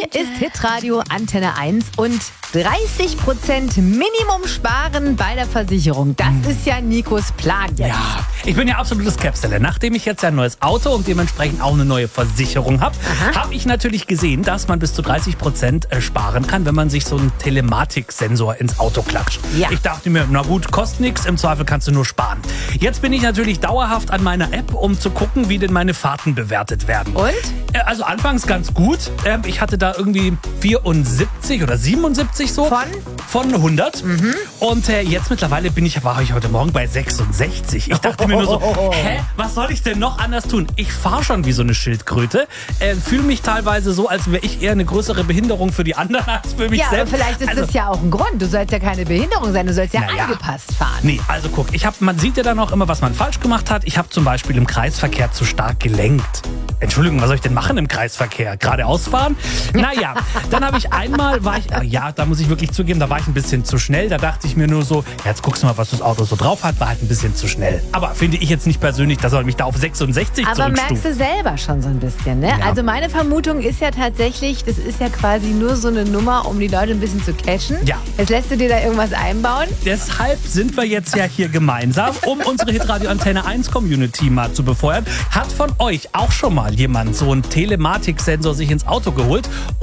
Hier ist Hitradio Antenne 1 und 30% Minimum sparen bei der Versicherung. Das ist ja Nikos Plan jetzt. Ja, ich bin ja absolutes Capseller. Nachdem ich jetzt ein neues Auto und dementsprechend auch eine neue Versicherung habe, habe ich natürlich gesehen, dass man bis zu 30% sparen kann, wenn man sich so einen Telematiksensor ins Auto klatscht. Ja. Ich dachte mir, na gut, kostet nichts, im Zweifel kannst du nur sparen. Jetzt bin ich natürlich dauerhaft an meiner App, um zu gucken, wie denn meine Fahrten bewertet werden. Und? Also anfangs ganz gut. Ich hatte da irgendwie 74 oder 77 so. Von 100. Und jetzt mittlerweile war ich heute Morgen bei 66. Ich dachte mir nur so, was soll ich denn noch anders tun? Ich fahre schon wie so eine Schildkröte. Fühle mich teilweise so, als wäre ich eher eine größere Behinderung für die anderen als für mich selbst. Aber vielleicht ist das ja auch ein Grund. Du sollst ja keine Behinderung sein, du sollst ja angepasst fahren. Nee, also guck, man sieht ja dann auch immer, was man falsch gemacht hat. Ich habe zum Beispiel im Kreisverkehr zu stark gelenkt. Entschuldigung, was soll ich denn machen im Kreisverkehr? Geradeaus fahren? Naja, dann habe ich einmal, da muss ich wirklich zugeben, da war ich ein bisschen zu schnell. Da dachte ich mir nur so, jetzt guckst du mal, was das Auto so drauf hat, war halt ein bisschen zu schnell. Aber finde ich jetzt nicht persönlich, dass er mich da auf 66 zurückstuft. Aber merkst du selber schon so ein bisschen, ne? Ja. Also meine Vermutung ist ja tatsächlich, das ist ja quasi nur so eine Nummer, um die Leute ein bisschen zu catchen. Ja. Jetzt lässt du dir da irgendwas einbauen. Deshalb sind wir jetzt ja hier gemeinsam, um unsere Hitradio Antenne 1 Community mal zu befeuern. Hat von euch auch schon mal jemand so einen Telematiksensor sich ins Auto geholt